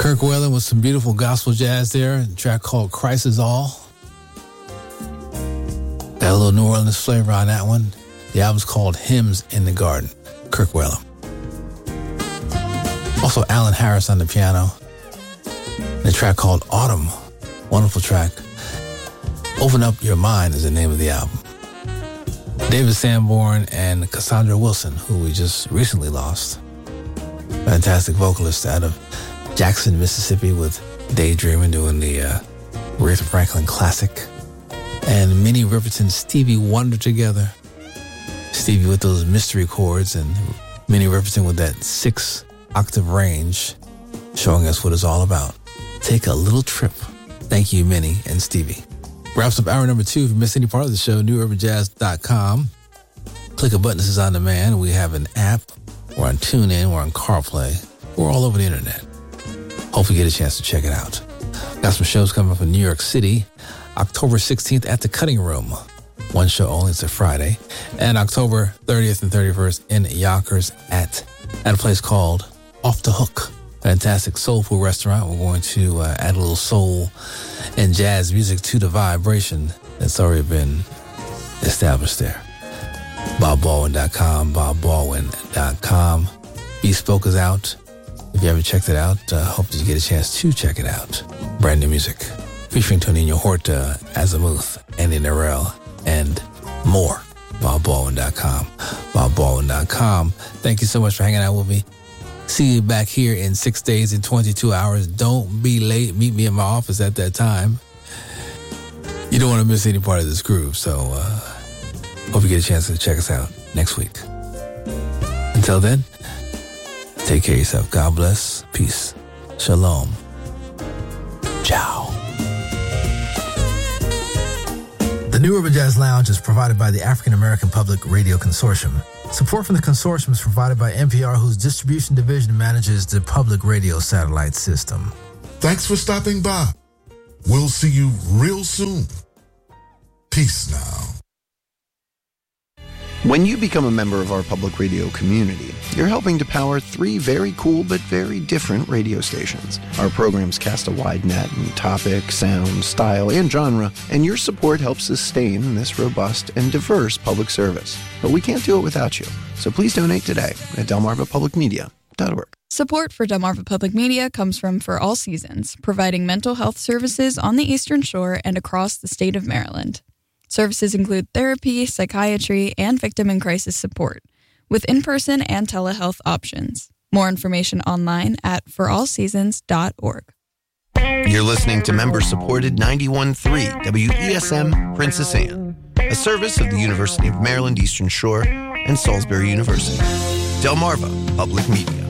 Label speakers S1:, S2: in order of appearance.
S1: Kirk Whalum with some beautiful gospel jazz there. A track called Christ Is All. Got a little New Orleans flavor on that one. The album's called Hymns in the Garden. Kirk Whalum. Also Alan Harris on the piano. And a track called Autumn. Wonderful track. Open Up Your Mind is the name of the album. David Sanborn and Cassandra Wilson, who we just recently lost. Fantastic vocalist out of Jackson, Mississippi, with Daydreaming, doing the Aretha Franklin classic. And Minnie Riperton, Stevie Wonder together. Stevie with those mystery chords and Minnie Riperton with that 6-octave range, showing us what it's all about. Take a little trip. Thank you, Minnie and Stevie. Wraps up hour number 2. If you missed any part of the show, newurbanjazz.com. Click a button that says On Demand. We have an app. We're on TuneIn. We're on CarPlay. We're all over the internet. Hopefully you get a chance to check it out. Got some shows coming up in New York City. October 16th at the Cutting Room. One show only. It's a Friday. And October 30th and 31st in Yonkers at a place called Off the Hook. Fantastic soul food restaurant. We're going to add a little soul and jazz music to the vibration that's already been established there. BobBaldwin.com, BobBaldwin.com. Bespoke is out. If you haven't checked it out, hope that you get a chance to check it out. Brand new music featuring Tonino Horta, Azimuth, Andy Narell, and more. BobBaldwin.com, BobBaldwin.com. Thank you so much for hanging out with me. See you back here in 6 days and 22 hours. Don't be late. Meet me in my office at that time. You don't want to miss any part of this groove, so hope you get a chance to check us out next week. Until then, take care of yourself. God bless. Peace. Shalom. Ciao. The New Urban Jazz Lounge is provided by the African American Public Radio Consortium. Support from the consortium is provided by NPR, whose distribution division manages the public radio satellite system.
S2: Thanks for stopping by. We'll see you real soon. Peace now.
S3: When you become a member of our public radio community, you're helping to power 3 very cool but very different radio stations. Our programs cast a wide net in topic, sound, style, and genre, and your support helps sustain this robust and diverse public service. But we can't do it without you, so please donate today at delmarvapublicmedia.org.
S4: Support for Delmarva Public Media comes from For All Seasons, providing mental health services on the Eastern Shore and across the state of Maryland. Services include therapy, psychiatry, and victim and crisis support, with in-person and telehealth options. More information online at forallseasons.org.
S3: You're listening to member-supported 91.3 WESM Princess Anne, a service of the University of Maryland Eastern Shore and Salisbury University. Delmarva Public Media.